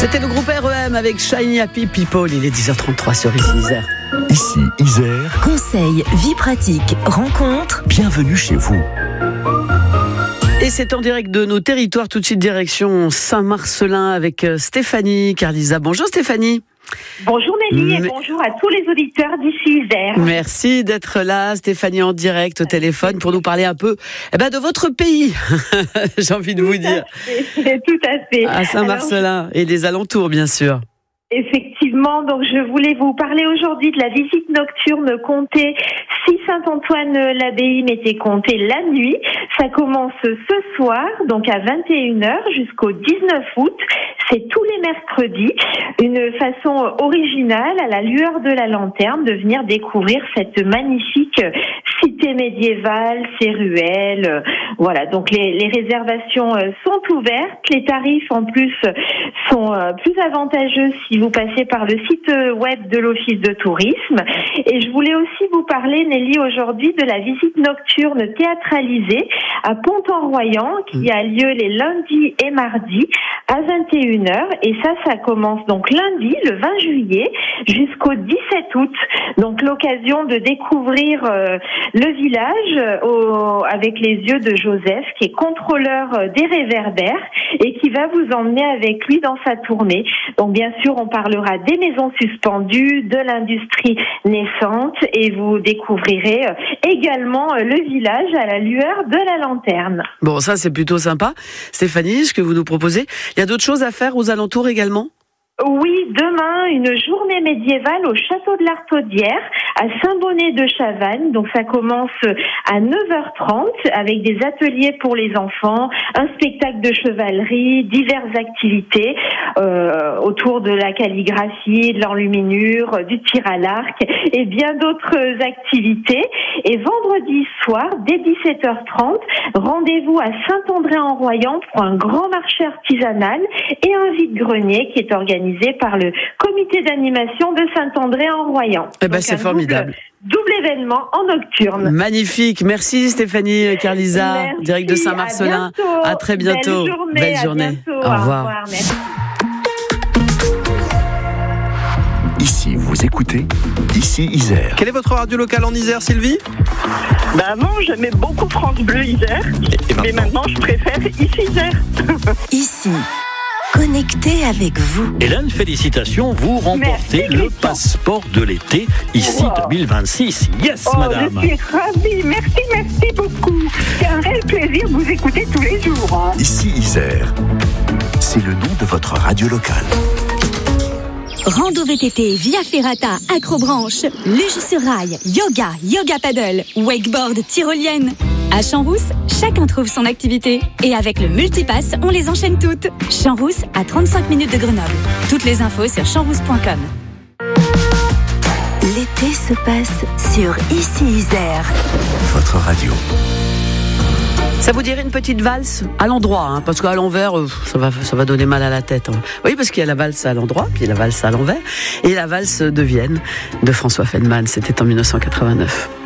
C'était le groupe REM avec Shiny Happy People. Il est 10h33 sur Ici Isère. Ici Isère. Conseils, vie pratique, rencontres. Bienvenue chez vous. Et c'est en direct de nos territoires, tout de suite direction Saint-Marcelin avec Stéphanie Carlisa. Bonjour Stéphanie. Bonjour Nelly et bonjour à tous les auditeurs d'Ici Isère. Merci d'être là Stéphanie en direct au téléphone pour nous parler un peu de votre pays, j'ai envie de vous dire. Tout à fait. À Saint-Marcelin et les alentours bien sûr. Effectivement, donc je voulais vous parler aujourd'hui de la visite nocturne comptée si Saint-Antoine-l'Abbaye m'était comptée la nuit. Ça commence ce soir, donc à 21h jusqu'au 19 août. C'est tous les mercredis. Une façon originale, à la lueur de la lanterne, de venir découvrir cette magnifique cité médiévale, ses ruelles. Voilà, donc les réservations sont ouvertes. Les tarifs en plus sont plus avantageux si vous passez par le site web de l'Office de tourisme. Et je voulais aussi vous parler, Nelly, aujourd'hui de la visite nocturne théâtralisée à Pont-en-Royans qui a lieu les lundis et mardis à 21h. Et ça commence donc lundi, le 20 juillet, jusqu'au 17 août. Donc l'occasion de découvrir le village avec les yeux de Joseph, qui est contrôleur des réverbères et qui va vous emmener avec lui dans sa tournée. Donc bien sûr, on parlera des maisons suspendues, de l'industrie naissante et vous découvrirez également le village à la lueur de la lanterne. Bon, ça c'est plutôt sympa. Stéphanie, ce que vous nous proposez, il y a d'autres choses à faire aux alentours également ? Oui, demain, une journée médiévale au château de l'Artaudière, à Saint-Bonnet-de-Chavannes. Donc ça commence à 9h30 avec des ateliers pour les enfants, un spectacle de chevalerie, diverses activités autour de la calligraphie, de l'enluminure, du tir à l'arc et bien d'autres activités. Et vendredi soir, dès 17h30, rendez-vous à Saint-André-en-Royans pour un grand marché artisanal et un vide-grenier qui est organisé par le comité d'animation de Saint-André-en-Royans. C'est formidable. Double événement en nocturne. Magnifique. Merci Stéphanie Carlisa, Merci, direct de Saint-Marcelin. À très bientôt. Belle journée. Au revoir. Merci. Ici, vous écoutez Ici Isère. Quelle est votre radio locale en Isère, Sylvie ? Avant, j'aimais beaucoup France Bleu Isère, mais maintenant, je préfère Ici Isère. Ici, connecté avec vous. Hélène, félicitations, vous remportez le passeport de l'été, ici 2026. Yes, madame. Je suis ravie, merci beaucoup. C'est un réel plaisir de vous écouter tous les jours. Ici Isère, c'est le nom de votre radio locale. Rando VTT, Via Ferrata, Acrobranche, luge sur rail, yoga paddle, wakeboard, tyrolienne. À Champs-Rousse, chacun trouve son activité. Et avec le multipass, on les enchaîne toutes. Champs-Rousse, à 35 minutes de Grenoble. Toutes les infos sur champs-rousse.com. L'été se passe sur Ici Isère. Votre radio. Ça vous dirait une petite valse à l'endroit, parce qu'à l'envers, ça va donner mal à la tête. Oui, parce qu'il y a la valse à l'endroit, puis la valse à l'envers, et la valse de Vienne de François Feldman, c'était en 1989.